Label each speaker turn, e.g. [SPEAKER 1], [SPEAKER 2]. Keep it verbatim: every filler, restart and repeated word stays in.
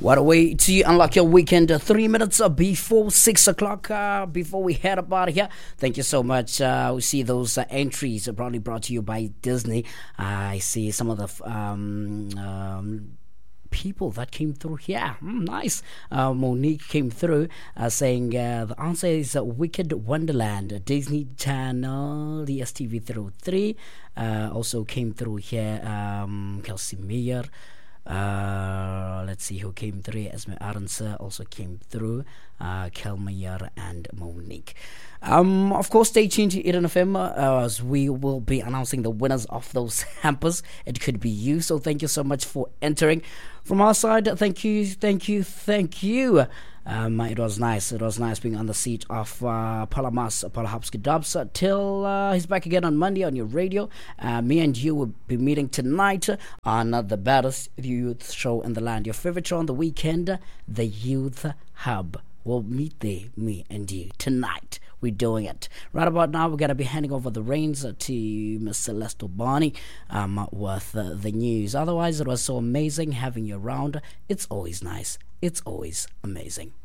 [SPEAKER 1] What a way to unlock your weekend. Uh, three minutes uh, before six o'clock, uh, before we head up out of here. Thank you so much. Uh, we see those uh, entries are probably brought to you by Disney. Uh, I see some of the f- um, um, people that came through here. Mm, nice. Uh, Monique came through uh, saying uh, the answer is uh, Wicked Wonderland, Disney Channel, D S T V through three. Uh, also came through here, um, Kelsey Meyer. Uh, let's see who came through. Esme Aronsa also came through. Uh, Kelmeyer and Monique. Um, of course, stay tuned to Eden F M uh, as we will be announcing the winners of those hampers. It could be you, so thank you so much for entering. From our side, thank you, thank you, thank you. Um, it was nice. It was nice being on the seat of uh, Palamas Palahapski Dubs uh, till uh, he's back again on Monday on your radio. Uh, me and you will be meeting tonight on uh, the baddest youth show in the land. Your favorite show on the weekend, the Youth Hub. We'll meet there, me and you, tonight. We're doing it. Right about now, we're going to be handing over the reins to Miss Celeste Obani um, with uh, the news. Otherwise, it was so amazing having you around. It's always nice. It's always amazing.